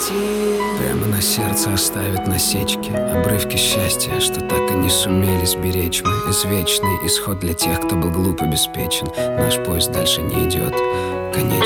Прямо на сердце оставит насечки, обрывки счастья, что так и не сумели сберечь мы. Извечный исход для тех, кто был глуп и беспечен. Наш поезд дальше не идет, конечно.